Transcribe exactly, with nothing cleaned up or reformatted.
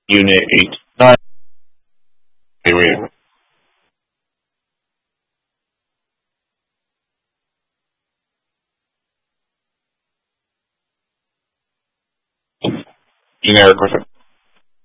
Unit eight. Nine. Wait, wait. Generic with it.